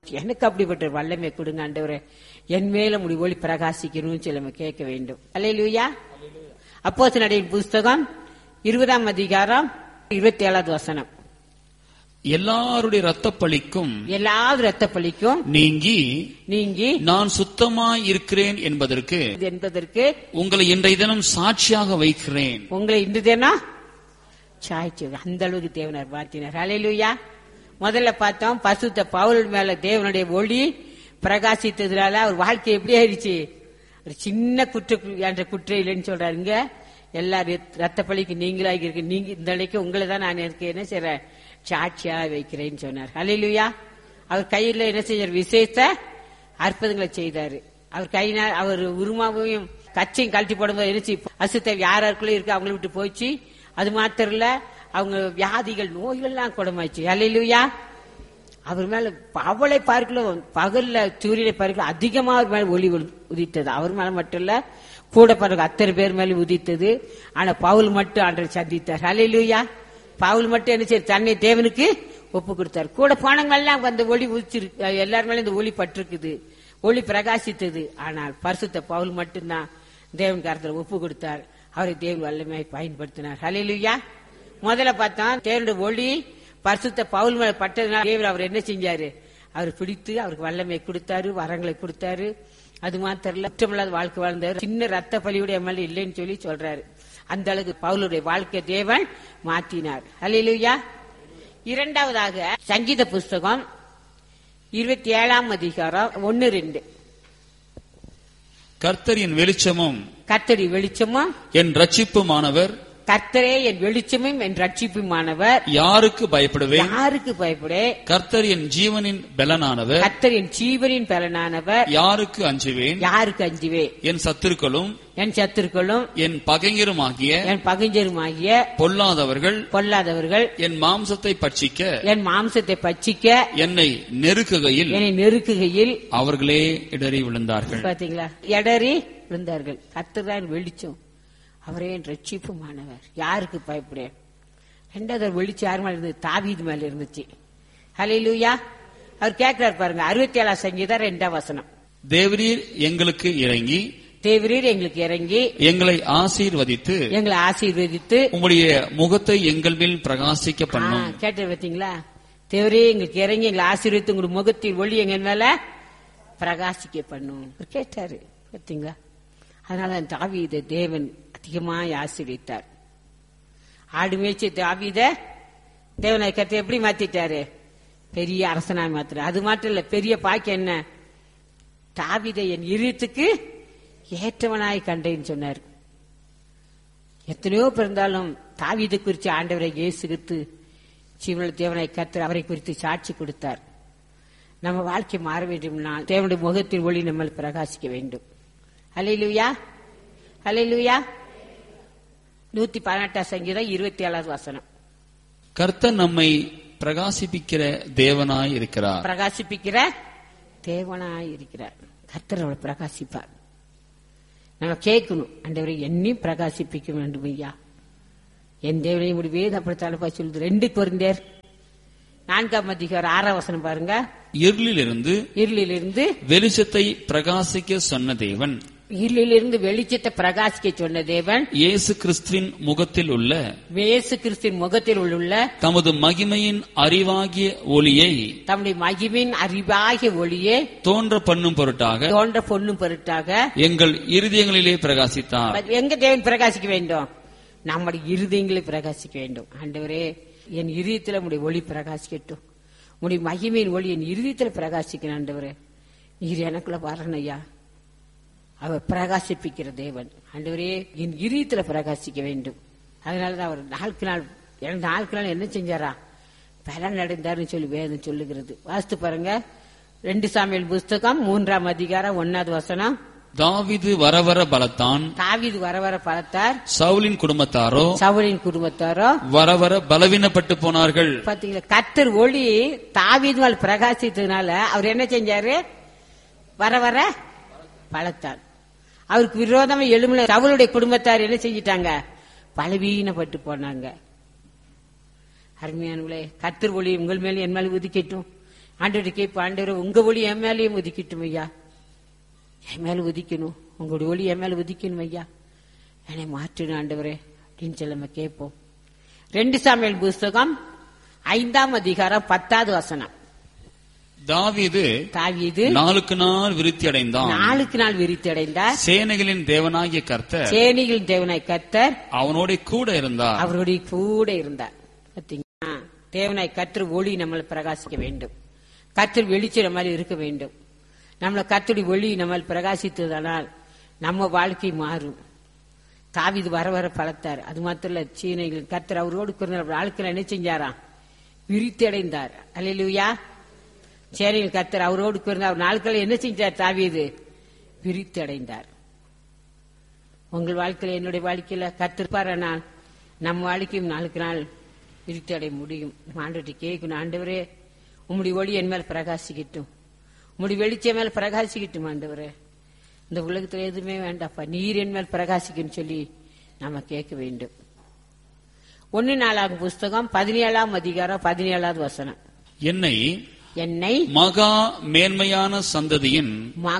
எனக்கு அப்படிப்பட்ட வல்லமை கொடுங்க ஆண்டவரே, என் மேல முடி ஒளி பிரகாசிக்கணும்னு சொல்லி நம்ம கேட்க வேண்டும். அல்லேலூயா. அப்போஸ்தலர்களின் புஸ்தகம் 20ஆம் அதிகாரம் 27வது வசனம். எல்லாருடைய இரத்தப்பழிக்கும் நீங்கி நான் சுத்தமாய் இருக்கிறேன் என்பதற்கு உங்களை இன்றைய தினம் சாட்சியாக வைக்கிறேன். உங்களை இன்று தினம் சாட்சி, அந்த அளவுக்கு தேவனார் மாற்றினார். அல்லேலூயா. முதல்ல பார்த்தோம், பசுத்த பவுல் மேல தேவனுடைய ஒளி பிரகாசித்ததுனால அவர் வாழ்க்கை எப்படி ஆயிடுச்சு. ஒரு சின்ன குற்றம் இல்லைன்னு சொல்றாருங்க. எல்லா ரத்த பழிக்கு நீங்களாக இருக்கு, நீங்க இந்த நிலைக்கு உங்களை தான் நான் என்ன செய்றேன், சாட்சியா வைக்கிறேன்னு சொன்னார். அல்லேலூயா. அவர் கையில என்ன செஞ்சார், விசேஷ அற்புதங்களை செய்தாரு. அவர் கையினால் அவர் உருமாவையும் கச்சையும் கழட்டி போடும்போது என்னச்சு, அசுத்த யாருக்குள்ள இருக்கு அவங்களை விட்டு போச்சு. அது மாத்திரம் இல்ல, அவங்க வியாதிகள் நோய்கள்லாம் குணமாச்சு. அல்லேலூயா. அவர் மேல அவளை பார்க்கலாம், பகல்ல சூரியனை பார்க்கலாம் அதிகமா அவர் மேல ஒளி உதித்தது. அவர் மேல மட்டும் இல்ல, கூட பாருங்க அத்தனை பேர் மேல உதித்தது. ஆனா பவுல் மட்டும் ஆண்டவர் சந்தித்தார். அல்லேலூயா. பவுல் மட்டும் என்ன செய்ய, தன்னை தேவனுக்கு ஒப்பு கொடுத்தார். கூட போனவங்கெல்லாம் அந்த ஒளி உதிச்சிருக்கு, எல்லார் மேலும் இந்த ஒளி பட்டிருக்குது, ஒளி பிரகாசித்தது. ஆனால் பரிசுத்த பவுல் மட்டும்தான் தேவன் கருத்துல ஒப்பு கொடுத்தார். அவரை தேவன் வல்லமையை பயன்படுத்தினார். அல்லேலூயா. முதல்ல பார்த்தா தேவனுடைய ஒளி பரிசுத்த பவுல் மேல பட்டதுனால தேவன் அவர் என்ன செஞ்சாரு, அவர் பிடித்து அவருக்கு வல்லமை கொடுத்தாரு, வரங்களை கொடுத்தாரு. அது மாத்திரம் இல்ல, குற்றமில்லாத வாழ்க்கை வாழ்ந்தாரு. சின்ன ரத்த பலியுடைய மேல இல்லைன்னு சொல்லி சொல்றாரு. அந்த அளவுக்கு பவுலுடைய வாழ்க்கை தேவன் மாற்றினார். அல்லேலூயா. இரண்டாவதாக சங்கீத புஸ்தகம் 27ஆம் அதிகாரம் 1-2. கர்த்தரின் வெளிச்சமும் கர்த்தரி வெளிச்சமும் என் ரட்சிப்புமானவர், கர்த்தரே என் வெளிச்சமும் என் ரட்சிப்புமானவர், யாருக்கு பயப்படுவேன், யாருக்கு பயப்படே, கர்த்தர் என் ஜீவனின் பலனானவர், கர்த்தர் என் ஜீவனின் பலனானவர், யாருக்கு அஞ்சுவேன், யாருக்கு அஞ்சுவே, என் சத்துருக்களும் என் பகைஞருமாகிய பொல்லாதவர்கள் என் மாம்சத்தை பட்சிக்க என்னை நெருக்குகையில் அவர்களே இடறி விழுந்தார்கள். பாத்தீங்களா, இடறி விழுந்தார்கள். கர்த்தர் வெளிச்சம், அவரே என் ரட்சிப்புமானவர், யாருக்கு பயப்படேன். ரெண்டாவது வெளிச்சம் யார் மேல இருந்தது, தாவீது மேல இருந்துச்சு. அல்லேலூயா. அவர் கேட்கிறார் பாருங்க, 67ஆம் சங்கீதம் 2ஆம் வசனம். தேவரீர் எங்களுக்கு இறங்கி எங்களை ஆசீர்வதித்து உம்முடைய முகத்தை எங்கள் மேல் பிரகாசிக்க பண்ணும். கேட்டு பார்த்தீங்களா, தேவரே எங்களுக்கு இறங்கி எங்களை ஆசீர்வதித்து உங்களுடைய முகத்தின் ஒளி எங்கள் மேல பிரகாசிக்க பண்ணும் கேட்டாரு. பார்த்தீங்களா, அதனால தாவீதை தேவன் அதிகமாய் ஆசீர்வதித்தார். ஆடு மேய்ச்சி தாவீத தேவனை கருத்தை எப்படி மாத்திட்டாரு, பெரிய அரசனாய் மாத்திர. அது மாத்திரம் இல்ல, பெரிய பாக்கியம் என்ன, தாவீதை என் இருதயத்துக்கு ஏற்றவனாய் கண்டேன்னு சொன்னார். எத்தனையோ பிறந்தாலும் தாவீதை குறித்து ஆண்டவரை இயேசு கிறிஸ்து ஜீவனுள்ள தேவனாய் கர்த்தர் அவரை குறித்து சாட்சி கொடுத்தார். நம்ம வாழ்க்கை மாற வேண்டும்னா தேவனுடைய முகத்தின் ஒளி நம்ம பிரகாசிக்க வேண்டும். அல்லேலூயா. அல்லேலூயா. 118ஆம் சங்கீதம் 27ஆவது வசனம். கர்த்தர் நம்மை பிரகாசிப்பிக்கிற தேவனாய் இருக்கிறார். கர்த்தர் அவளை பிரகாசிப்பார். நம்ம கேட்கணும், ஆண்டவரை என்னையும் பிரகாசிப்பிக்க வேண்டும் ஐயா, என் தேவனையும் முடிவே அப்படித்தாலப்பா சொல்லுது. 2 கொரிந்தியர் 4ஆம் அதிகாரம் 6ஆம் வசனம் பாருங்க. இருளிலிருந்து வெளிச்சத்தை பிரகாசிக்க சொன்ன தேவன், இருளிலிருந்து வெளிச்சத்தை பிரகாசிக்க சொன்ன தேவன் இயேசு கிறிஸ்துவின் முகத்தில் உள்ள தமது மகிமையின் அறிவாகிய ஒளியை தோன்ற பண்ணும் பொருட்டாக எங்கள் இருதயங்களிலே பிரகாசித்தார். எங்க தேவன் பிரகாசிக்க வேண்டும், நம்முடைய இருதயங்களை பிரகாசிக்க வேண்டும். ஆண்டவரே, என் இருதயத்தில் உடைய ஒளி பிரகாசிக்கட்டும், உடைய மகிமையின் ஒளி என் இருதயத்தில் பிரகாசிக்கணும். ஆண்டவரே, நீர் எனக்குள்ள வரணும் ஐயா, அவர் பிரகாசிப்பிக்கிற தேவன். ஆண்டவரே, என் இருதயத்தில் பிரகாசிக்க வேண்டும். அதனாலதான் அவர் நாளுக்கு நாள் என்ன செஞ்சாரா, பலன் அடைந்தார்னு சொல்லி வேதம் சொல்லுகிறது. வாசித்து பாருங்க, 2 சாமுவேல் புஸ்தகம் 3ஆம் அதிகாரம் 1வது வசனம். தாவீது வரவர பலத்தான், சவுலின் குடும்பத்தாரோ வரவர பலவீனப்பட்டு போனார்கள். பாத்தீங்களா, கர்த்தர் ஒளி தாவீது மேல் பிரகாசித்ததுனால அவர் என்ன செஞ்சாரு, வரவர பலத்தான். அவருக்கு விரோதமா எழும்புல சவுலுடைய குடும்பத்தார் என்ன செஞ்சிட்டாங்க, பலவீனப்பட்டு போனாங்க. அருமையானவர்களே, கர்த்தர் ஒளி உங்கள் மேல என் மேல உதிக்கட்டும். ஆண்டவரை கேட்ப, ஆண்டவரை உங்க ஒளி என் மேலேயும் உதிக்கட்டும் ஐயா, என் மேல உதிக்கணும், உங்களுடைய ஒளி என் மேல உதிக்கணும் ஐயா, என்னை மாற்றணும் ஆண்டவரே அப்படின்னு சொல்லி நம்ம கேட்போம். 2 சாமுவேல் புஸ்தகம் 5ஆம் அதிகாரம் 10வது வசனம். தாவீது நாளுக்கு நாள் விருத்தி அடைந்தார். சேனைகளின் தேவனாகிய கர்த்தர் அவனோட கூட இருந்தார். தேவனாய் கர்த்தர் ஒளி நம்மளை பிரகாசிக்க வேண்டும். கர்த்தர் வெளிச்சம் மாதிரி இருக்க வேண்டும். நம்மள கர்த்தருடைய ஒளி நம்ம பிரகாசித்ததனால் நம்ம வாழ்க்கை மாறும். தாவீது வர வர பலத்தார். அது மாத்திரம் இல்ல, சீனைகள் கர்த்தர் அவரோடு ஆட்கள் என்ன செஞ்சாராம்? விருத்தி அடைந்தார். அல்லேலூயா. சேனைகள் கர்த்தர் அவரோடு அவர் நாட்கள் என்ன செஞ்சார்? தாவீது விருத்தி அடைந்தார். உங்கள் வாழ்க்கையில, என்னுடைய வாழ்க்கையில கர்த்தர் பாருனால் நம்ம வாழ்க்கையும் நாளுக்கு நாள் விருத்தி அடைய முடியும். ஆண்டவரை கேட்கணும், ஆண்டவரே உம்முடைய ஒளி என் மேல் பிரகாசிக்கட்டும், உம்முடைய வெளிச்சம் மேல் பிரகாசிக்கட்டும் ஆண்டவரே, இந்த உலகத்துல எதுவுமே வேண்டாப்பா, நீர் என் மேல் பிரகாசிக்கும் சொல்லி நாம கேட்க வேண்டும். 1 நாளாகும் புஸ்தகம் 17ஆம் அதிகாரம் 17வது வசனம். என்னை மகா மேன்மையான சந்ததியில்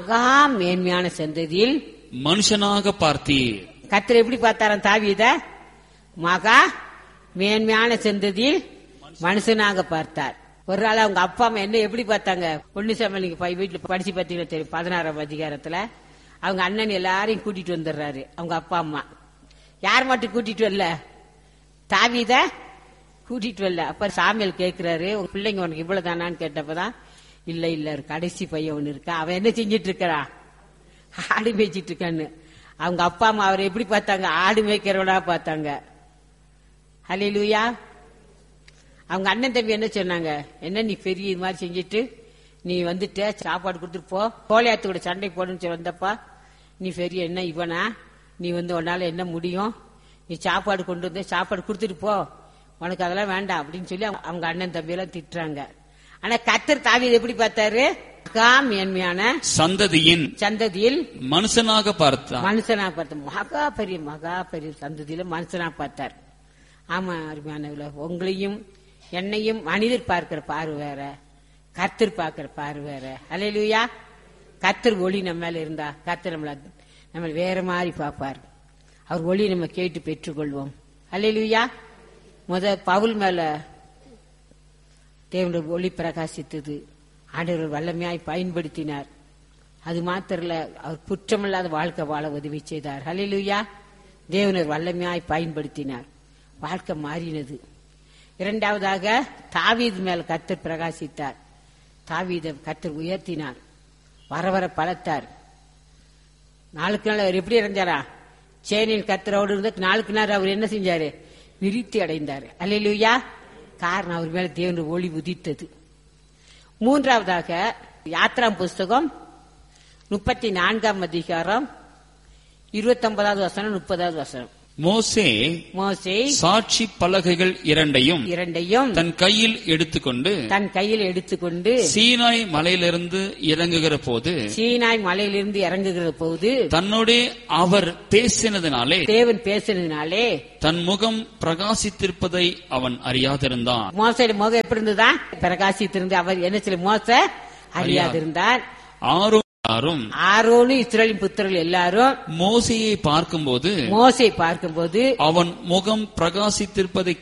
மனுஷனாக பார்த்தீர். கர்த்தர் எப்படி பார்த்தாராம் தாவீத? மகா மேன்மையான சந்ததியில் மனுஷனாக பார்த்தார். ஒரு நாள் அவங்க அப்பா அம்மா என்ன எப்படி பார்த்தாங்க? 1 சாமுவேல் நீங்க வீட்டுல படிச்சு பார்த்தீங்கன்னா தெரியும். 16ஆம் அதிகாரத்துல அவங்க அண்ணன் எல்லாரையும் கூட்டிட்டு வந்துடுறாரு. அவங்க அப்பா அம்மா யார் மட்டும் கூட்டிட்டு வரல? தாவீத கூட்டிட்டு வரல. அப்ப சாமுவேல் கேட்கிறாரு, உங்க பிள்ளைங்க உனக்கு இவ்வளவு தானான்னு கேட்டப்பதான், இல்ல கடைசி பையன் ஒண்ணு இருக்கா, அவன் என்ன செஞ்சிட்டு இருக்கிறான்? ஆடு மேய்ச்சிட்டு இருக்கான்னு. அவங்க அப்பா அம்மா அவரை எப்படி பார்த்தாங்க? ஆடு மேய்க்கிறவனா பார்த்தாங்க. ஹல்லேலூயா. அவங்க அண்ணன் தம்பி என்ன சொன்னாங்க? என்ன நீ பெரிய இது மாதிரி செஞ்சிட்டு நீ வந்துட்ட, சாப்பாடு கொடுத்துட்டு போ, கோலியாத்து கூட சண்டை போடுன்னு வந்தப்பா, நீ பெரிய என்ன இவனா, நீ உன்னால என்ன முடியும், நீ சாப்பாடு கொண்டு வந்து சாப்பாடு கொடுத்துட்டு போ, உனக்கு அதெல்லாம் வேண்டாம் அப்படின்னு சொல்லி அவங்க அண்ணன் தம்பி எல்லாம் திட்டுறாங்க. ஆனா கர்த்தர் தாவீதை எப்படி பார்த்தாரு? மேன்மையான சந்ததியில் மனுஷனாக பார்த்தார். மகா பெரிய சந்ததியில மனுஷனாக பார்த்தார். ஆமா அருமையான, உங்களையும் என்னையும் மனிதர் பார்க்கிற பார்வை வேற, கர்த்தர் பார்க்கிற பார்வை வேற. அல்லேலூயா. கர்த்தர் ஒளி நம்ம மேல இருந்தா கர்த்தர் நம்ம வேற மாதிரி பார்ப்பார். அவர் ஒளி நம்ம கேட்டு பெற்றுக்கொள்வோம். அல்லேலூயா. பவுல் மேல தேவனுடைய ஒளி பிரகாசித்தது. ஆண்டவர் வல்லமையாய் பயன்படுத்தினார். அது மாத்திரல, அவர் குற்றமில்லாத வாழ்க்கை வாழ உதவி செய்தார். ஹல்லேலூயா. தேவனர் வல்லமையாய் பயன்படுத்தினார். வாழ்க்கை மாறினது. 2வதாக தாவீது மேல கர்த்தர் பிரகாசித்தார். தாவீதை கர்த்தர் உயர்த்தினார். வர வர பலத்தார். நாளுக்கு நாள் அவர் எப்படி இருந்தாரா? சேனையில் கர்த்தரோடு இருந்த நாளுக்கு நாள் அவர் என்ன செஞ்சாரு? விருத்தி அடைந்தார். அல்லேலூயா. காரணம் அவர் மேல தேவனுடைய ஒளி உதித்தது. 3வதாக யாத்ராம் புஸ்தகம் 34ஆம் அதிகாரம் 29வது வசனம் 30வது வசனம். மோசே சாட்சி பலகைகள் இரண்டையும் தன் கையில் எடுத்துக்கொண்டு சீனாய் மலையிலிருந்து இறங்குகிற போது தன்னோட அவர் பேசினதினாலே, தேவன் பேசினதினாலே தன் முகம் பிரகாசித்திருப்பதை அவன் அறியாதிருந்தான். மோசையோட முகம் எப்படி இருந்ததா? பிரகாசித்திருந்து அவர் என்ன சொல்ல? மோசே அறியாதிருந்தார். ஆரோனும் இஸ்ரவேலின் புத்திரர்கள் எல்லாரும் மோசையை பார்க்கும்போது அவன் முகம் பிரகாசித்திருப்பதை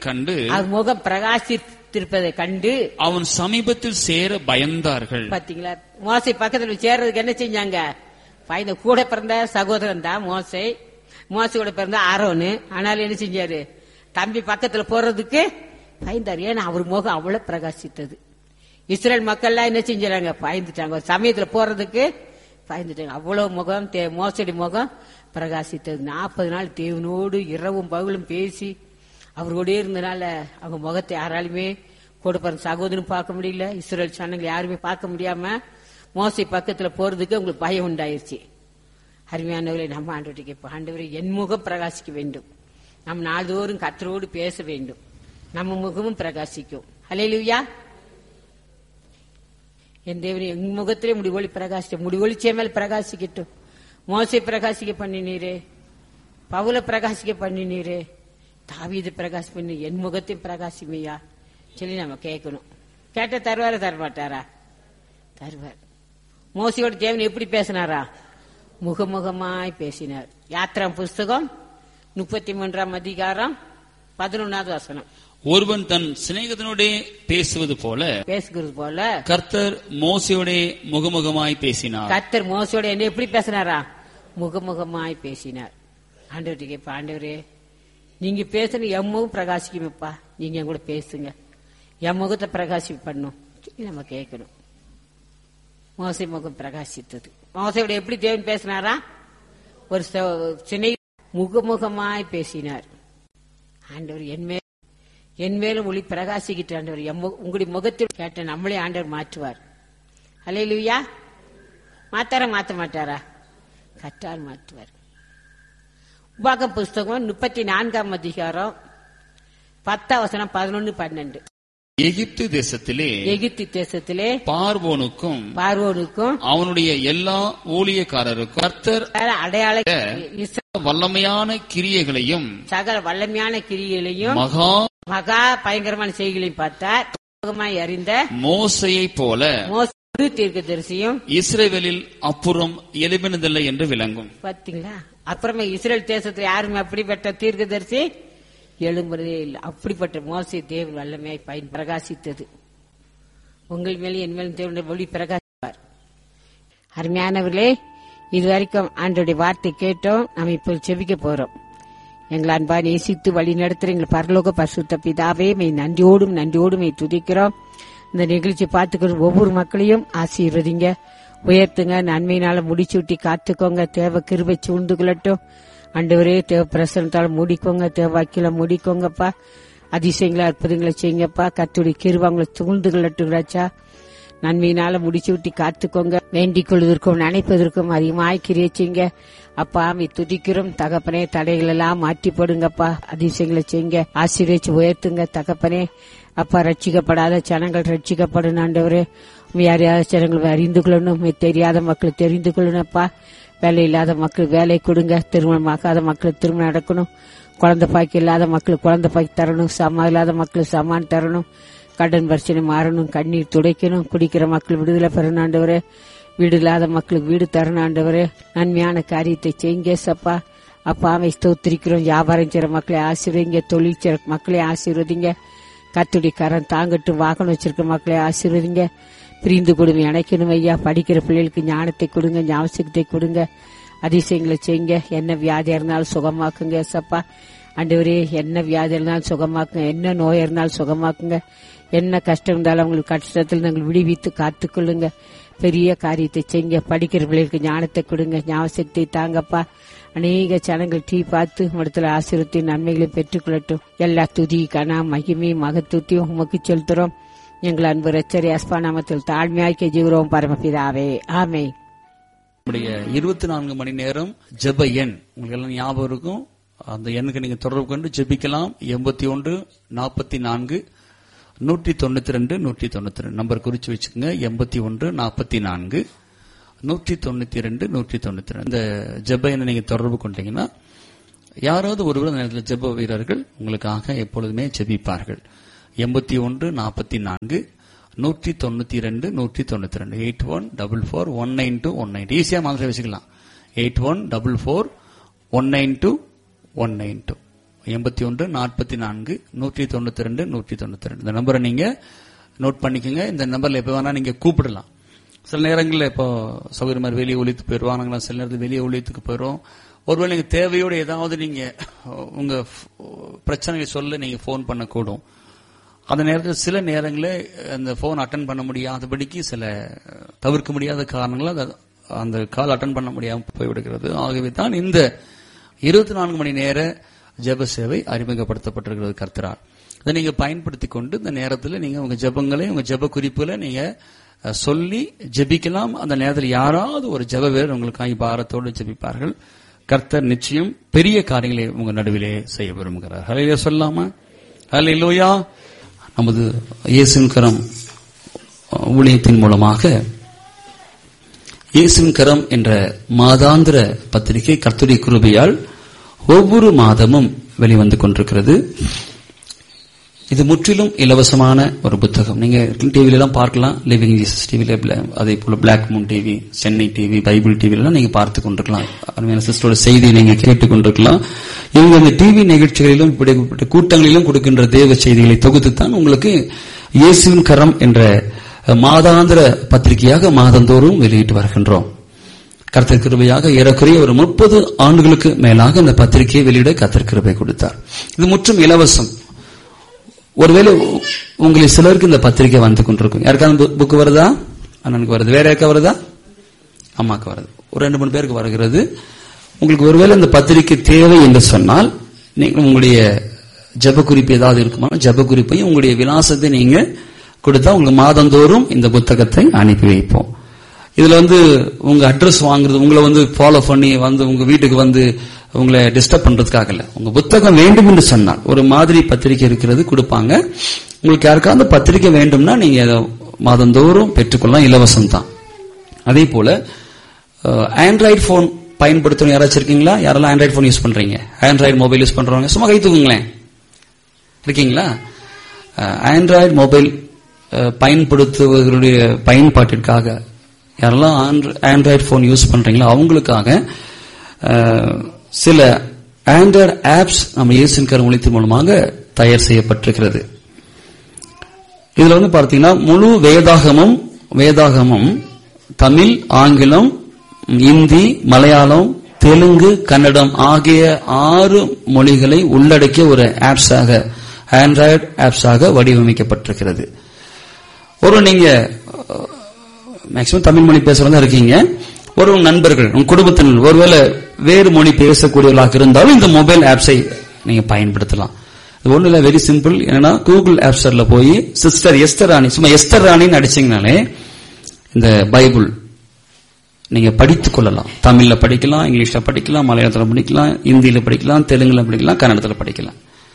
கண்டு அவன் சமீபத்தில் சேர பயந்தார்கள். பாத்தீங்களா? மோசை பக்கத்துல சேர்றதுக்கு என்ன செஞ்சாங்க? பயந்த. கூட பிறந்த சகோதரன் தான் மோசையோட பிறந்த ஆரோனு. ஆனாலும் என்ன செஞ்சாரு? தம்பி பக்கத்துல போறதுக்கு பயந்தாரு. ஏன்னா அவர் முகம் அவ்வளவு பிரகாசித்தது. இஸ்ரேல் மக்கள் எல்லாம் என்ன செஞ்சாங்க? பயந்துட்டாங்க. சமயத்துல போறதுக்கு பயந்துட்டாங்க. அவ்வளவு முகம் மோசடி முகம் பிரகாசித்தது. 40 நாள் தேவனோடு இரவும் பகலும் பேசி அவரோட இருந்தனால அவங்க முகத்தை யாராலுமே கொடுப்பாரு சகோதரன் பார்க்க முடியல. இஸ்ரேல் சனங்கள் யாருமே பார்க்க முடியாம மோசை பக்கத்துல போறதுக்கு அவங்களுக்கு பயம் உண்டாயிருச்சு. அருமையானவர்களை, நம்ம ஆண்டவருக்கு இப்ப ஆண்டவரை என் முகம் பிரகாசிக்க வேண்டும். நம் நாள்தோறும் கர்த்தரோடு பேச வேண்டும். நம்ம முகமும் பிரகாசிக்கும். ஹல்லேலூயா. என் தேவனே, என் முகத்திலே முடி ஒளி பிரகாசிக்க, முடி ஒளிச்சே மேல் பிரகாசிக்கட்டும். மோசை பிரகாசிக்க பண்ணினீரே, பவுல பிரகாசிக்க பண்ணினீரே, தாவீது பிரகாசி பண்ணி என் முகத்தையும் பிரகாசிமையா சொல்லி நம்ம கேட்கணும். கேட்ட தருவார தரமாட்டாரா? தருவார். மோசையோட தேவன் எப்படி பேசினாரா? முகமுகமாய் பேசினார். யாத்ரா புஸ்தகம் 33ஆம் அதிகாரம் 11வது வசனம். ஒருவன் தன் சிநேகிதனோட பேசுவது போல கர்த்தர் மோசையோட முகமுகமாய் பேசினார். கர்த்தர் மோசையோட என்ன எப்படி பேசினாரா? முகமுகமாய் பேசினார். ஆண்டவர்கிட்ட கேட்பா, ஆண்டவரே நீங்க பேசணும், என் முகம் பிரகாசிக்குமப்பா, நீங்க என் கூட பேசுங்க, என் முகத்தை பிரகாசி பண்ணும் நம்ம கேட்கணும். மோசை முகம் பிரகாசித்தது. மோசையோட எப்படி தேவன் பேசினாரா? ஒரு சினை முகமுகமாய் பேசினார். ஆண்டவர் என் மேலும் ஒளி பிரகாசிக்கிட்டு ஆண்டவர் உங்களுடைய முகத்தில் கேட்ட நம்மளே ஆண்டவர் மாற்றுவார். அல்லேலூயா. மாத்த மாட்டாரா? கட்டால் மாற்றுவார். உபாகம் புஸ்தகம் 34ஆம் அதிகாரம் 10 வசனம் 11, 12. எகிப்து தேசத்திலே பார்வோனுக்கும் அவனுடைய எல்லா ஊழியக்காரருக்கும் கர்த்தர் அடையாள வல்லமையான கிரியைகளையும் சகல வல்லமையான கிரியைகளையும் மகா பயங்கரமான செய்திகளையும் பார்த்தார். அறிந்த மோசையை போல தீர்க்கதரிசியும் இஸ்ரவேலில் அப்புறம் எழுப்பினதில்லை என்று விளங்கும். பாத்தீங்களா? அப்புறமே இஸ்ரேல் தேசத்துல யாருமே அப்படிப்பட்ட தீர்க்கதரிசி எழும்புறதே இல்லை. அப்படிப்பட்ட மோசை தேவன் வல்லமையாய் பயன் பிரகாசித்தது. உங்கள் மேலும் என் மேலும் தேவனுடைய ஒளி பிரகாசிப்பார். அருமையானவர்களே, இதுவரைக்கும் ஆண்டவருடைய வார்த்தை கேட்டோம். நாம் இப்ப செபிக்க போறோம். எங்கள் அன்பா நேசித்து வழி நடத்துற எங்கள் பரலோக பரிசுத்த பிதாவே, நன்றியோடும் துதிக்கிறோம். இந்த நிகழ்ச்சி பார்த்துக்கிற ஒவ்வொரு மக்களையும் ஆசீர்வதிங்க, உயர்த்துங்க, நன்மையினால முடிச்சுட்டி காத்துக்கோங்க. தேவ கிருபை சூழ்ந்து கொள்ளட்டும். ஆண்டவரே, தேவ பிரசனத்தால மூடிக்கோங்க, தேவ வாக்கில மூடிக்கோங்கப்பா. அதிசயங்களா அற்புதங்களை செய்யுங்கப்பா. கர்த்தருடைய கிருபை அவங்களை சூழ்ந்து கொள்ளட்டுங்கிறாச்சா. நன்மையினால முடிச்சு விட்டு காத்துக்கோங்க. வேண்டிக் கொள்வதற்கும் நினைப்பதற்கும் அதிகமாய் கிரியை செய்யுங்க அப்பா. துதிக்கிறோம் தகப்பனே. தடைகள் எல்லாம் மாற்றி போடுங்கப்பா. அதிசயங்களை செய்யுங்க, ஆசீர்வதிச்சு உயர்த்துங்க தகப்பனே. அப்பா, ரட்சிக்கப்படாத ஜனங்கள் ரட்சிக்கப்படணும் ஆண்டவரே. யாரையாவது ஜனங்கள் அறிந்து கொள்ளணும், தெரியாத மக்கள் தெரிந்து கொள்ளணும்ப்பா. வேலை இல்லாத மக்கள் வேலை கொடுங்க, திருமணம் ஆகாத மக்களுக்கு திருமணம் நடக்கணும், குழந்தை பாக்கி இல்லாத மக்களுக்கு குழந்தை பாக்கி தரணும், சமா இல்லாத மக்களுக்கு சமான் தரணும், கடன் பிரச்சனை மாறணும், கண்ணீர் துடைக்கணும், குடிக்கிற மக்கள் விடுதலை பெறணும் ஆண்டவரே. வீடு இல்லாத மக்களுக்கு வீடு தரணும் ஆண்டவரே. நன்மையான காரியத்தை செய்யுங்க சப்பா. அப்பாவை ஸ்தோத்திரிக்கிறோம். வியாபாரம் செய்யற மக்களை ஆசீர்வதிங்க, தொழில் செய்யற மக்களை ஆசீர்வதிங்க. கத்துடி கரம் தாங்கட்டும், வாகனம் வச்சிருக்க மக்களை ஆசீர்வதிங்க. பிரிந்து கொடுங்க, இணைக்கணும் ஐயா. படிக்கிற பிள்ளைகளுக்கு ஞானத்தை கொடுங்க, ஞாபகத்தை கொடுங்க. அதிசயங்களை செய்யுங்க. என்ன வியாதியா இருந்தாலும் சுகமாக்குங்க சப்பா. ஆண்டவரே, என்ன வியாதி இருந்தாலும் சுகமாக்குங்க, என்ன நோய் இருந்தாலும் சுகமாக்குங்க. என்ன கஷ்டம் இருந்தாலும் அவங்களுக்கு கஷ்டத்தில் நாங்கள் விடுவித்து காத்துக்கொள்ளுங்க. பெரிய காரியத்தை செய்யுங்க. படிக்கிற பிள்ளைகளுக்கு ஞானத்தை கொடுங்க, ஞாபகத்தை தாங்கப்பா. அநேக ஜனங்கள் டீ பார்த்து இடத்துல ஆசீர்வத்தின் நன்மைகளை பெற்றுக்கொள்ளட்டும். எல்லா துதி கனா மகிமை மகத்துவத்தையும் உமக்கு செலுத்துறோம். எங்கள் அன்பு ரட்சகர் இயேசு நாமத்தில் தாழ்மையாய் கெஞ்சுகிறோம் பரமபிதாவே, ஆமென். 24 மணி நேரம் ஜெப எண் உங்களுக்கு எல்லாம் ஞாபகம் இருக்கும். அந்த எண்ணுக்கு நீங்க தொடர்பு கொண்டு ஜெபிக்கலாம். 81 44 192 192 நம்பர் குறிச்சு வச்சுக்கோங்க. 81 44 192 192 இந்த ஜெப எண்ணை நீங்க தொடர்பு கொண்டீங்கன்னா யாராவது ஒருவர் அந்த நேரத்தில் ஜெப வீரர்கள் உங்களுக்காக எப்பொழுதுமே ஜெபிப்பார்கள். 81 44 192 192 8144192192 ஈஸியா மாதிரி வச்சுக்கலாம். 8144192192 81 44 192 192 இந்த நம்பரை நீங்க நோட் பண்ணிக்கோங்க. இந்த நம்பர்ல எப்ப வேணா நீங்க கூப்பிடலாம். சில நேரங்களில் இப்போ சௌகரியமா வெளியே ஒழித்து போயிடுவாங்க, சில நேரத்தில் வெளியே ஒழித்துக்கு போயிடும். ஒருவேளை நீங்க தேவையோடு ஏதாவது நீங்க உங்க பிரச்சனையை சொல்ல நீங்க போன் பண்ணக்கூடும். அந்த நேரத்தில் சில நேரங்களில் அந்த போன் அட்டன் பண்ண முடியாதபடிக்கு சில தவிர்க்க முடியாத காரணங்களால் அந்த கால் அட்டன் பண்ண முடியாமல் போய்விடுகிறது. ஆகவே தான் இந்த 24 மணி நேர ஜெப சேவை அறிமுகப்படுத்தப்பட்டிருக்கிறது கர்த்தரால். இதை நீங்க பயன்படுத்தி கொண்டு இந்த நேரத்தில் நீங்க உங்க ஜெபங்களை உங்க ஜெப குறிப்புகளை நீங்க சொல்லி ஜெபிக்கலாம். அந்த நேரத்தில் யாராவது ஒரு ஜெப வீரர் உங்களுக்காக பாரத்தோடு ஜெபிப்பார்கள். கர்த்தர் நிச்சயம் பெரிய காரியங்களை உங்க நடுவிலே செய்ய விரும்புகிறார். ஹல்லேலூயா சொல்லாமா? ஹல்லேலூயா. நமது இயேசுவின் கரம் ஊழியத்தின் மூலமாக இயேசுவின் கரம் என்ற மாதாந்திர பத்திரிகை கர்த்தருடைய கிருபையால் ஒவ்வொரு மாதமும் வெளிவந்து கொண்டிருக்கிறது. இது முற்றிலும் இலவசமான ஒரு புத்தகம். நீங்க டிவில எல்லாம் பார்க்கலாம். லிவிங் ஜீசஸ் டிவில, அதே போல black Moon TV, Chennai TV, Bible டிவில எல்லாம் நீங்க பார்த்து கொண்டிருக்கலாம். அருமையான சிஸ்டரோட செய்தியை நீங்க கேட்டுக் கொண்டிருக்கலாம். இவங்க இந்த டிவி நிகழ்ச்சிகளிலும் இப்படிப்பட்ட கூட்டங்களிலும் கொடுக்கின்ற தேவ செய்திகளை தொகுத்துத்தான் உங்களுக்கு இயேசுவின் கரம் என்ற மாதாந்திர பத்திரிகையாக மாதந்தோறும் வெளியிட்டு வருகின்றோம். கர்த்தர் கிருபையாக ஏறக்குறைய ஒரு 30 ஆண்டுகளுக்கு மேலாக இந்த பத்திரிகையை வெளியிட கர்த்தர் கிருபை கொடுத்தார். இது முற்றும் இலவசம். ஒருவேளை உங்களுக்கு சிலருக்கு இந்த பத்திரிகை வந்து கொண்டிருக்கும். யாருக்காவது புக்கு வருதா? அண்ணனுக்கு வருது. வேற யாருக்கா வருதா? அம்மாக்கு வருது. ஒரு 2-3 பேருக்கு வருகிறது. உங்களுக்கு ஒருவேளை இந்த பத்திரிகை தேவை என்று சொன்னால் நீங்க உங்களுடைய ஜெப குறிப்பு ஏதாவது இருக்குமா, ஜெப குறிப்பையும் உங்களுடைய விலாசத்தை நீங்க கொடுத்தா உங்களுக்கு மாதந்தோறும் இந்த புத்தகத்தை அனுப்பி வைப்போம். இதுல உங்க அட்ரஸ் வாங்குறது, உங்களை ஃபாலோ பண்ணி உங்க வீட்டுக்கு உங்களை டிஸ்டர்ப் பண்றதுக்காக இல்ல. உங்க புத்தகம் வேண்டும் என்று சொன்னால் ஒரு மாதிரி பத்திரிகை இருக்கிறது கொடுப்பாங்க. உங்களுக்கு யாருக்காவது பத்திரிகை வேண்டும்னா நீங்க மாதந்தோறும் பெற்றுக்கொள்ளலாம், இலவசம் தான். அதே போல ஆண்ட்ராய்டு போன் பயன்படுத்தணும் யாராச்சும் இருக்கீங்களா? யாரெல்லாம் ஆண்ட்ராய்டு போன் யூஸ் பண்றீங்க? ஆண்ட்ராய்டு மொபைல் யூஸ் பண்றவங்க சும்மா கை தூக்குங்களேன். இருக்கீங்களா? ஆண்ட்ராய்டு மொபைல் பயன்படுத்துவர்களுடைய பயன்பாட்டிற்காக யாரெல்லாம் ஆண்ட்ராய்டு போன் யூஸ் பண்றீங்களோ அவங்களுக்காக சில ஆண்ட்ராய்டு ஆப்ஸ் நம்ம இயேசுவின் கரம் ஒளித்தின் மூலமாக தயார் செய்யப்பட்டிருக்கிறது. இதுல பார்த்தீங்கன்னா முழு வேதாகமும் தமிழ், ஆங்கிலம், இந்தி, மலையாளம், தெலுங்கு, கன்னடம் ஆகிய 6 மொழிகளை உள்ளடக்கிய ஒரு ஆப்ஸாக, ஆண்ட்ராய்டு ஆப்ஸாக வடிவமைக்கப்பட்டிருக்கிறது. நீங்க மேக்சிமம் தமிழ் மொழி பேசுறதா இருக்கீங்க. ஒரு நண்பர்கள், உங்க குடும்பத்தினர் ஒருவேளை வேறு மொழி பேசக்கூடியவர்களாக இருந்தாலும் இந்த மொபைல் ஆப்ஸை நீங்க பயன்படுத்தலாம். இது ஒண்ணு இல்ல, வெரி சிம்பிள். என்னன்னா கூகுள் ஆப் ஸ்டோர்ல போய் சிஸ்டர் எஸ்தர் ராணி, சும்மா எஸ்தர் ராணின்னு அடிச்சீங்கனாலே இந்த பைபிள் நீங்க படித்துக் கொள்ளலாம். தமிழ்ல படிக்கலாம், இங்கிலீஷ்ல படிக்கலாம், மலையாளத்துல படிக்கலாம், இந்தியில படிக்கலாம், தெலுங்குல படிக்கலாம், கன்னடத்துல படிக்கலாம்.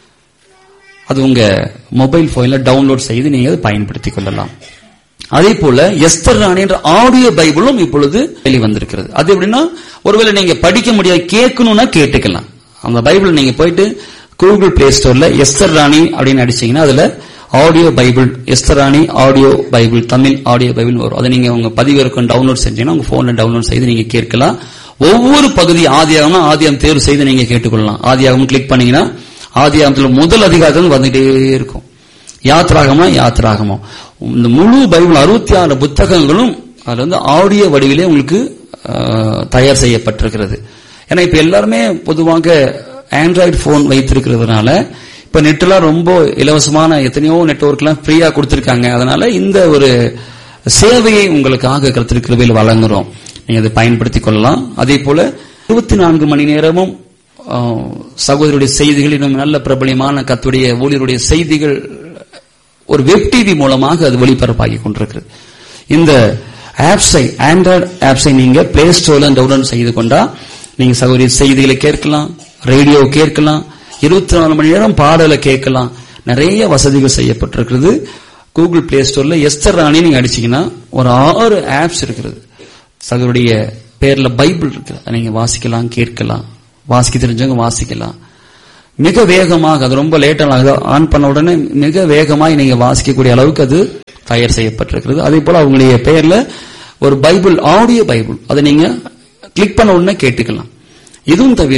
அது உங்க மொபைல் போன்ல டவுன்லோட் செய்து நீங்க அதை பயன்படுத்திக் கொள்ளலாம். அதே போல எஸ்தர் ராணி என்ற ஆடியோ பைபிளும் இப்பொழுது வெளிவந்திருக்கிறது. அது எப்படின்னா ஒருவேளை நீங்க படிக்க முடியாது, கேட்கணும்னா கேட்டுக்கலாம். அந்த பைபிள் நீங்க போயிட்டு கூகுள் பிளே ஸ்டோர்ல எஸ்தர் ராணி அப்படின்னு அடிச்சீங்கன்னா அதுல ஆடியோ பைபிள், எஸ்தர் ராணி audio Bible, Tamil audio Bible வரும். அதை நீங்க உங்க பதிவிறக்கம் டவுன்லோட் செஞ்சீங்கன்னா உங்க போன்ல டவுன்லோட் செய்து நீங்க கேட்கலாம். ஒவ்வொரு பகுதி ஆதியாகம்னா ஆதியாகம் தேர்வு செய்து நீங்க கேட்டுக்கொள்ளலாம். ஆதியாகம் கிளிக் பண்ணீங்கன்னா ஆதியாகத்துல முதல் அதிகாரம் வந்துட்டே இருக்கும். யாத்ராகமோ இந்த முழு பைபிள் 66 புத்தகங்களும் அதுல ஆடியோ வடிவிலே உங்களுக்கு தயார் செய்யப்பட்டிருக்கிறது. ஏன்னா இப்ப எல்லாருமே பொதுவாக ஆண்ட்ராய்டு போன் வைத்திருக்கிறதுனால இப்ப நெட்லாம் ரொம்ப இலவசமான எத்தனையோ நெட்வொர்க் எல்லாம் ஃப்ரீயா கொடுத்திருக்காங்க. அதனால இந்த ஒரு சேவையை உங்களுக்காக கர்த்தர் கிருபையில் வழங்குறோம். நீங்க அதை பயன்படுத்திக் கொள்ளலாம். அதே போல 24 மணி நேரமும் சகோதரருடைய செய்திகள், இன்னும் நல்ல பிரபலியமான கர்த்தருடைய ஊழியருடைய செய்திகள் ஒரு வெப் டிவி மூலமாக அது ஒளிபரப்பாகி கொண்டிருக்கிறது. இந்த ஆப்ஸை, ஆண்ட்ராய்டு ஆப்ஸை நீங்க பிளே ஸ்டோர்ல டவுன்லோட் செய்து கொண்டா நீங்க சகோதரி செய்திகளை கேட்கலாம், ரேடியோ கேட்கலாம், 24 மணி நேரம் பாடலை கேட்கலாம். நிறைய வசதிகள் செய்யப்பட்டிருக்கிறது. கூகுள் பிளே ஸ்டோர்ல எஸ்தர் ராணி நீங்க அடிச்சீங்கன்னா ஒரு 6 ஆப்ஸ் இருக்கிறது. சகோதரிய பேர்ல பைபிள் இருக்கு, நீங்க வாசிக்கலாம், கேட்கலாம். வாசிக்க தெரிஞ்சவங்க வாசிக்கலாம். மிக வேகமாக, அது ரொம்ப லேட்டாக ஆன் பண்ண உடனே மிக வேகமாக நீங்க வாசிக்கக்கூடிய அளவுக்கு அது தயார் செய்யப்பட்டிருக்கிறது. அதே போல அவங்களுடைய பெயர்ல ஒரு பைபிள், ஆடியோ பைபிள், அதை நீங்க கிளிக் பண்ண உடனே கேட்டுக்கலாம். இதுவும் தவிர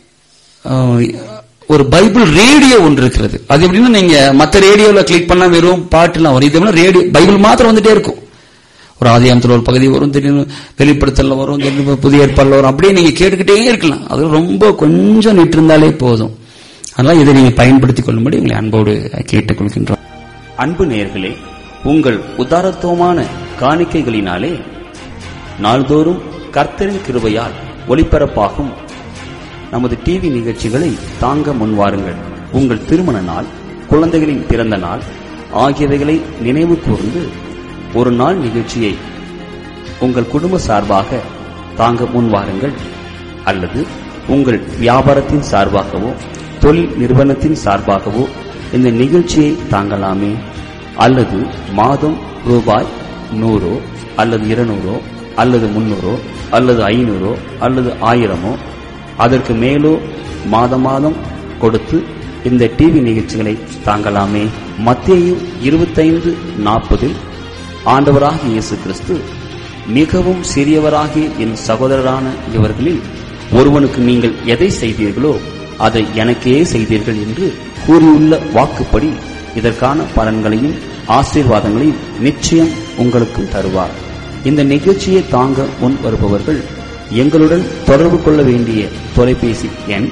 ஒரு பைபிள் ரேடியோ ஒன்று இருக்கிறது. அது எப்படின்னா நீங்க மற்ற ரேடியோல கிளிக் பண்ணா வெறும் பாட்டுலாம் வரும். இது ரேடியோ பைபிள் மாத்திரம் வந்துட்டே இருக்கும். ஒரு ஆதியாகமத்தில் ஒரு பகுதி வரும், திடீர்னு வெளிப்படுத்தல வரும், திடீர்னு புதிய ஏற்பாடுல வரும். அப்படியே நீங்க கேட்டுக்கிட்டே இருக்கலாம். அது ரொம்ப கொஞ்சம் நிட்டு இருந்தாலே போதும். அதனால இதை நீங்க பயன்படுத்திக் கொள்ளும்படி உங்களை அன்போடு கேட்டுக் கொள்கின்றோம். அன்பு நேயர்களே, உங்கள் உதாரத்துவமான காணிக்கைகளினாலே நாள்தோறும் கர்த்தரின் கிருபையால் ஒளிபரப்பாகும் நமது டிவி நிகழ்ச்சிகளை தாங்க முன்வாருங்கள். உங்கள் திருமண நாள், குழந்தைகளின் பிறந்த நாள் ஆகியவைகளை நினைவு கூர்ந்து ஒரு நாள் நிகழ்ச்சியை உங்கள் குடும்ப சார்பாக தாங்க முன்வாருங்கள். அல்லது உங்கள் வியாபாரத்தின் சார்பாகவோ தொழில் நிறுவனத்தின் சார்பாகவோ இந்த நிகழ்ச்சியை தாங்கலாமே. அல்லது மாதம் ரூபாய் 100 அல்லது 200 அல்லது 300 அல்லது 500 அல்லது 1000 அதற்கு மேலோ மாதம் மாதம் கொடுத்து இந்த டிவி நிகழ்ச்சிகளை தாங்கலாமே. மத்தேயு 25:40 ஆண்டவராகிய இயேசு கிறிஸ்து, மிகவும் சிறியவராகிய என் சகோதரரான இவர்களில் ஒருவனுக்கு நீங்கள் எதை செய்தீர்களோ அதை எனக்கே செய்தீர்கள் என்று கூறியுள்ள வாக்குப்படி இதற்கான பலன்களையும் ஆசீர்வாதங்களையும் நிச்சயம் உங்களுக்கு தருவார். இந்த நிகழ்ச்சியை தாங்க முன் வருபவர்கள் எங்களுடன் தொடர்பு கொள்ள வேண்டிய தொலைபேசி எண்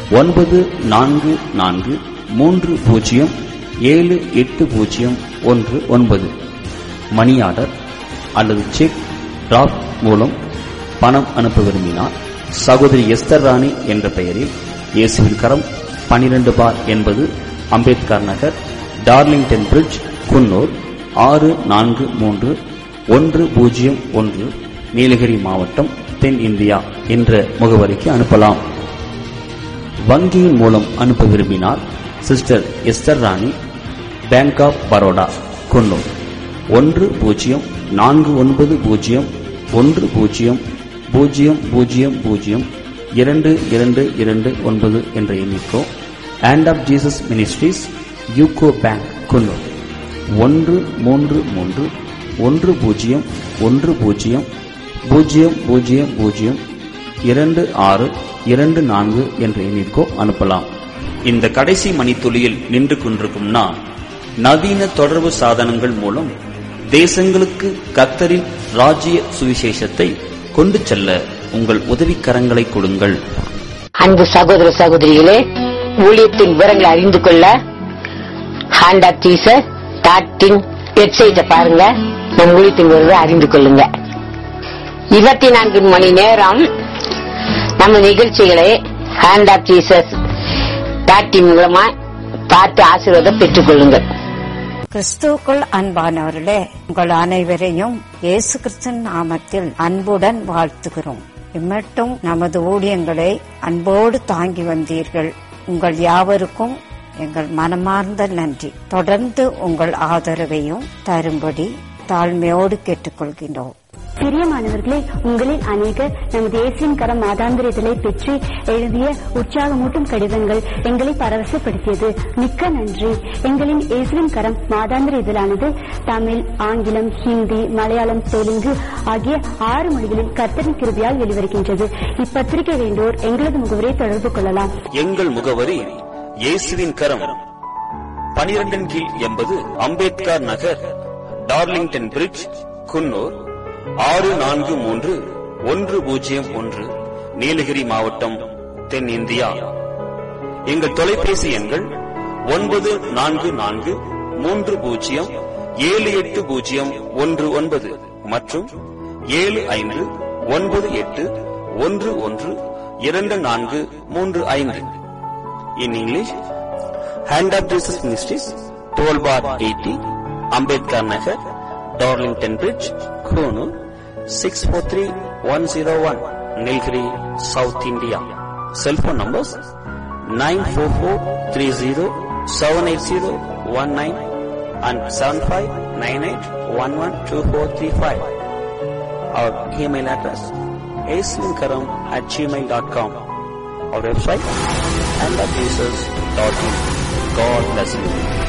9430780119. மணி ஆர்டர் அல்லது செக் டிராப் மூலம் பணம் அனுப்ப விரும்பினார் சகோதரி எஸ்தர் ராணி என்ற பெயரில் இயேசுவின் கரம் 12 அம்பேத்கர் நகர், டார்லிங்டன் பிரிட்ஜ், குன்னூர் 643101, நீலகிரி மாவட்டம், தென் இந்தியா என்ற முகவரிக்கு அனுப்பலாம். வங்கியின் மூலம் அனுப்ப விரும்பினார் sister Esther Rani, bank of Baroda, Coonoor 1049002229 என்ற எண்ணிக்கோ and half Jesus ministries, UCO bank, Coonoor 13310002624 என்ற எண்ணிற்கோ அனுப்பலாம். இந்த கடைசி மணித்துளியில் நின்று கொண்டிருக்கும் நான், நவீன தொடர்பு சாதனங்கள் மூலம் தேசங்களுக்கு கர்த்தரின் ராஜ்ய சுவிசேஷத்தை கொண்டு செல்ல உங்கள் உதவிக்கரங்களை கொடுங்கள். அன்பு சகோதர சகோதரிகளே, ஊழியத்தின் விவரங்களை அறிந்து கொள்ள ஹேண்ட் ஆஃப் ஜீசஸ் வெப்சைட்டை பாருங்க. நம் ஊழியத்தின் விவரத்தை அறிந்து கொள்ளுங்க. 24 மணி நேரம் நம்ம நிகழ்ச்சிகளை ஹேண்ட் ஆஃப் ஜீசஸ் மூலமா பார்த்து ஆசீர்வாதம் பெற்றுக் கொள்ளுங்கள். கிறிஸ்துவுக்குள் அன்பானவர்களே, உங்கள் அனைவரையும் இயேசு கிறிஸ்துவின் நாமத்தில் அன்புடன் வாழ்த்துகிறோம். இம்மட்டும் நமது ஊழியங்களை அன்போடு தாங்கி வந்தீர்கள். உங்கள் யாவருக்கும் எங்கள் மனமார்ந்த நன்றி. தொடர்ந்து உங்கள் ஆதரவையும் தரும்படி தாழ்மையோடு கேட்டுக்கொள்கின்றோம். பிரியமானவர்களே, உங்களில் அநேகர் நமது இயேசுவின் கரம் மாதாந்திர இதழை பெற்று எழுதிய உற்சாகமூட்டும் கடிதங்கள் எங்களை பரவசப்படுத்தியது. மிக்க நன்றி. எங்களின் இயேசுவின் கரம் மாதாந்திர இதழானது தமிழ், ஆங்கிலம், ஹிந்தி, மலையாளம், தெலுங்கு ஆகிய 6 மொழிகளில் கர்த்தரின் கிருபையால் வெளிவருகின்றது. இப்பத்திரிகை வேண்டோர் எங்களது முகவரியை தொடர்பு கொள்ளலாம். எங்கள் முகவரி இயேசுவின் கரம், 12 கீழ் 80 அம்பேத்கர் நகர், டார்லிங்டன் பிரிட்ஜ், குன்னூர் 643101, நீலகிரி மாவட்டம், தென் இந்தியா. எங்கள் தொலைபேசி எண்கள் 9430780119 மற்றும் 7598112435. In English, Hand of Jesus Ministries, 12 bar 80, Ambedkar Nagar, Darlington Bridge, Konoor 643101, Nilgiri, South India. Cell phone numbers 944307801 and 7598112435. Our email address aislinkaram@gmail.com. Our website andofjesus.in. God bless you.